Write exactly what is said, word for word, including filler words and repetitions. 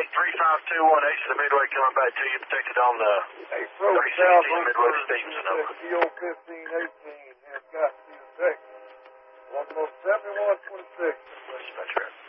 three five two one H of the Midway coming back to you, protected on the thirty sixteen Midway Stevenson. Over. P O fifteen eighteen has got to be detected. one seventy-one twenty-six. Dispatcher.